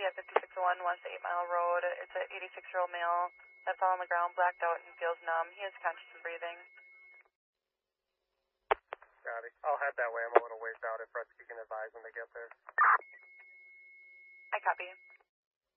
at 5601 West 8 Mile Road. It's an 86-year-old male that fell on the ground, blacked out, and feels numb. He is conscious and breathing. Got it. I'll head that way. I'm a little ways out if Rutsky can advise when they get there. I copy.